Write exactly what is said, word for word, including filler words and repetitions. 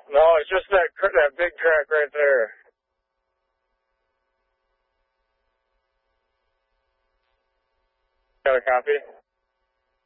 No, it's just that cr- that big track right there. Got a copy?